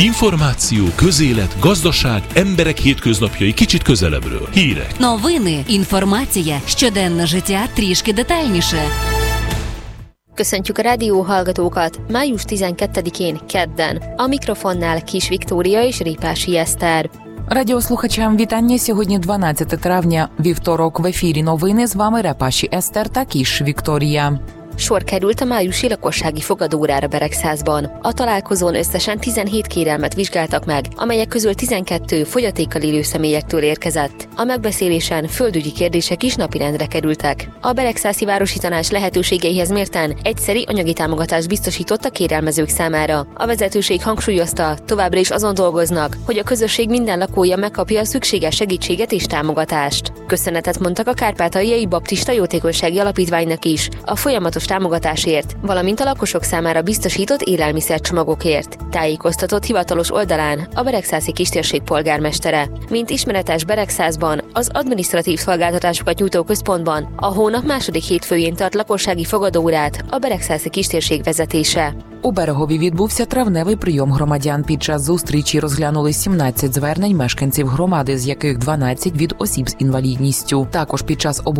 Információ, közélet, gazdaság, emberek hétköznapjai kicsit közelebbről. Hírek. Новини, інформація, щоденне життя трішки детальніше. Köszöntjük a rádió hallgatókat május 12-én kedden. A mikrofonnál Kis Viktória és Répási Eszter. Радіослухачам вітання. Сьогодні 12 травня, вівторок, в ефірі новини. З вами Репаші Eszter та Kis Viktória. Sor került a májusi lakossági fogadóórára Beregszázban. A találkozón összesen 17 kérelmet vizsgáltak meg, amelyek közül 12 fogyatékkal élő személyektől érkezett. A megbeszélésen földügyi kérdések is napirendre kerültek. A Beregszászi Városi Tanács lehetőségeihez mérten egyszeri anyagi támogatást biztosított a kérelmezők számára. A vezetőség hangsúlyozta, továbbra is azon dolgoznak, hogy a közösség minden lakója megkapja a szükséges segítséget és támogatást. Köszönetet mondtak a Kárpátaljai Baptista Jótékonysági Alapítványnak is a folyamatos támogatásért, valamint a lakosok számára biztosított élelmiszercsomagokért. Tájékoztatott hivatalos oldalán a Beregszászi Kistérség polgármestere. Mint ismeretes, Beregszázban, az adminisztratív szolgáltatásokat nyújtó központban a hónap második hétfőjén tart lakossági fogadóórát a Beregszászi Kistérség vezetése. У Берегові відбувся травневий прийом громадян. Під час зустрічі розглянули 17 звернень мешканців громади, з яких 12 від осіб з інвалідністю. Також під час